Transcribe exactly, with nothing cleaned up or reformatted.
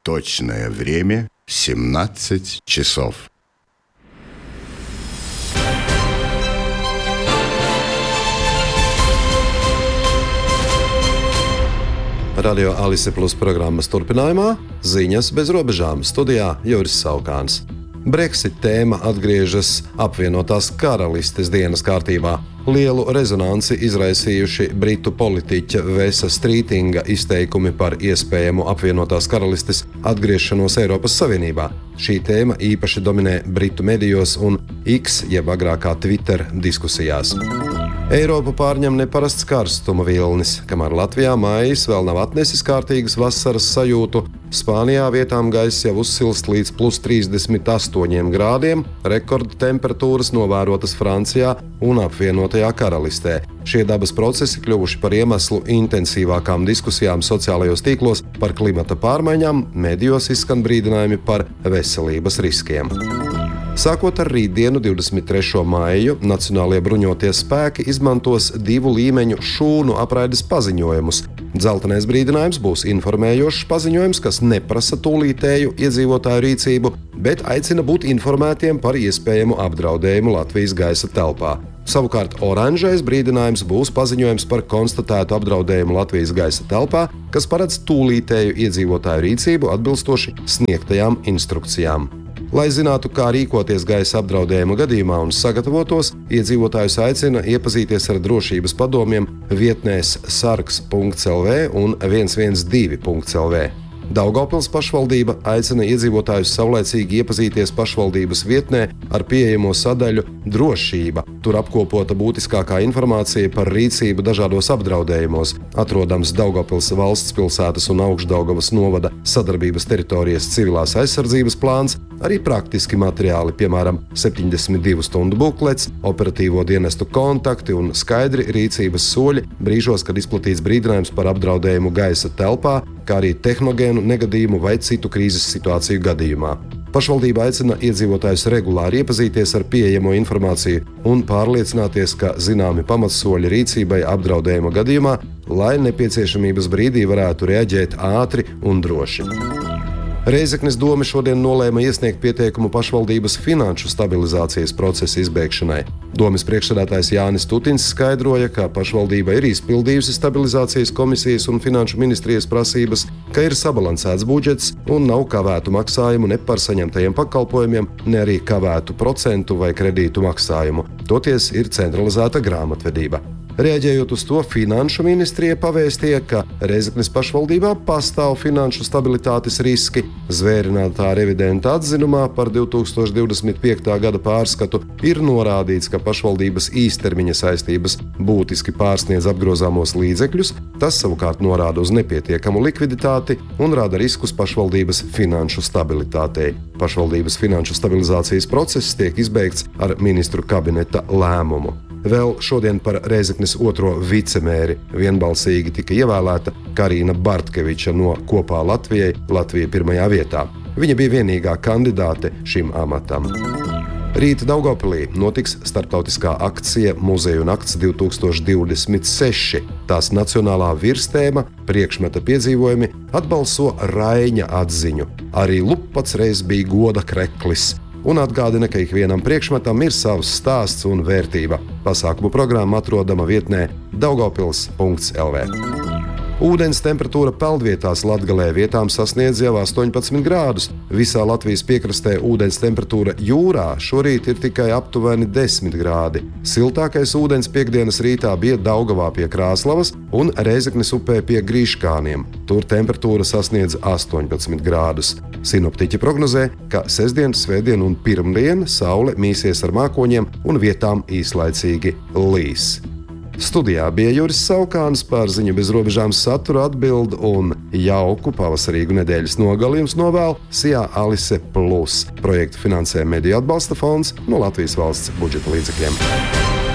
Точное время семнадцать часов. Radio Alise Plus programmas turpinājumā ziņas bez robežām. Studijā Juris Saukāns. Brexit tēma atgriežas apvienotās karalistes dienas kārtībā. Lielu rezonanci izraisījuši britu politiķa Vesa Strītinga izteikumi par iespējamu apvienotās karalistes atgriešanos Eiropas Savienībā. Šī tēma īpaši dominē britu medijos un X, jeb agrākā Twitter diskusijās. Eiropu pārņem neparasts karstuma vilnis, kamēr Latvijā maijs vēl nav atnesis kārtīgas vasaras sajūtu. Spānijā vietām gaiss jau uzsilst līdz plus trīsdesmit astoņiem grādiem, rekorda temperatūras novērotas Francijā un apvienotajā karalistē. Šie dabas procesi kļuvuši par iemeslu intensīvākām diskusijām sociālajos tīklos par klimata pārmaiņām, medijos izskan brīdinājumi par veselības riskiem. Sākot ar rītdienu, divdesmit trešo maiju, Nacionālie bruņotie spēki izmantos divu līmeņu šūnu apraides paziņojumus. Dzeltenais brīdinājums būs informējošs paziņojums, kas neprasa tūlītēju iedzīvotāju rīcību, bet aicina būt informētiem par iespējamu apdraudējumu Latvijas gaisa telpā. Savukārt oranžais brīdinājums būs paziņojums par konstatētu apdraudējumu Latvijas gaisa telpā, kas paredz tūlītēju iedzīvotāju rīcību atbilstoši sniegtajām instrukcijām. Lai zinātu, kā rīkoties gaisa apdraudējuma gadījumā un sagatavotos, iedzīvotājus aicina iepazīties ar drošības padomiem vietnēs sargs punkts el vē un viens viens divi punkts el vē. Daugavpils pašvaldība aicina iedzīvotājus saulaicīgi iepazīties pašvaldības vietnē ar pieejamo sadaļu Drošība. Tur apkopota būtiskākā informācija par rīcību dažādos apdraudējumos, atrodams Daugavpils valsts pilsētas un Augšdaugavas novada sadarbības teritorijas civilās aizsardzības plāns, arī praktiski materiāli, piemēram, septiņdesmit divu stundu buklets, operatīvo dienestu kontakti un skaidri rīcības soļi brīžos, kad izplatīts brīdinājums par apdraudējumu gaisa telpā, kā arī tehnogēnu negadījumu vai citu krīzes situāciju gadījumā. Pašvaldība aicina iedzīvotājus regulāri iepazīties ar pieejamo informāciju un pārliecināties, ka zināmi pamatsoļi rīcībai apdraudējuma gadījumā, lai nepieciešamības brīdī varētu reaģēt ātri un droši. Reizeknes dome šodien nolēma iesniegt pieteikumu pašvaldības finanšu stabilizācijas procesa izbeigšanai. Domes priekšsēdētājs Jānis Tutins skaidroja, ka pašvaldība ir izpildījusi stabilizācijas komisijas un finanšu ministrijas prasības, ka ir sabalansēts budžets un nav kavētu maksājumu ne par saņemtajiem pakalpojumiem, ne arī kavētu procentu vai kredītu maksājumu. Toties ir centralizēta grāmatvedība. Reaģējot uz to, finanšu ministrija pavēstīja, ka Reizeknes pašvaldībā pastāv finanšu stabilitātes riski. Zvērinātā revidenta atzinumā par divi tūkstoši divdesmit piektā gada pārskatu ir norādīts, ka pašvaldības īstermiņa saistības būtiski pārsniedz apgrozāmos līdzekļus, tas savukārt norāda uz nepietiekamu likviditāti un rada riskus pašvaldības finanšu stabilitātei. Pašvaldības finanšu stabilizācijas process tiek izbeigts ar ministru kabineta lēmumu. Vēl šodien par Reizeknes otro vicemēri vienbalsīgi tika ievēlēta Karina Bartkeviča no Kopā Latvijai, Latvija pirmajā vietā. Viņa bija vienīgā kandidāte šim amatam. Rīt Daugavpilī notiks starptautiskā akcija Muzeju nakts divi tūkstoši divdesmit seši. Tās nacionālā virstēma priekšmeta piedzīvojumi atbalso Raiņa atziņu. Arī Lupats reiz bija goda kreklis. Un atgādina, ka ikvienam priekšmetam ir savs stāsts un vērtība. Pasākumu programma atrodama vietnē daugavpils punkts el vē. Ūdens temperatūra peldvietās Latgalē vietām sasniedz jau astoņpadsmit grādus. Visā Latvijas piekrastē ūdens temperatūra jūrā šorīt ir tikai aptuveni desmit grādi. Siltākais ūdens piektdienas rītā bija Daugavā pie Krāslavas un Reizeknes upē pie Grīškāniem. Tur temperatūra sasniedz astoņpadsmit grādus. Sinoptiķi prognozē, ka sestdien, svētdien un pirmdien saule mīsies ar mākoņiem un vietām īslaicīgi līs. Studijā bija Juris Saukāns, par ziņu bez robežām satura atbild un jauku pavasarīgu nedēļas nogali jums novēl Sijā Alise Plus. Projektu finansē Mediju atbalsta fonds no Latvijas valsts budžeta līdzekļiem.